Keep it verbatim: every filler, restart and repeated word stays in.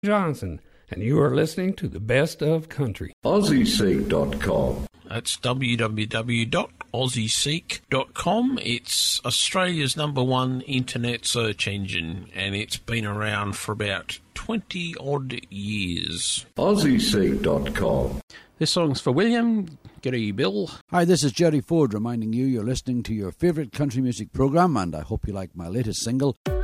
Johnson, and you are listening to the best of country. Aussie Seek dot com. That's w w w dot aussie seek dot com. It's Australia's number one internet search engine, and it's been around for about twenty odd years. Aussie Seek dot com. This song's for William. G'day, Bill. Hi, this is Jerry Ford reminding you you're listening to your favourite country music programme, and I hope you like my latest single.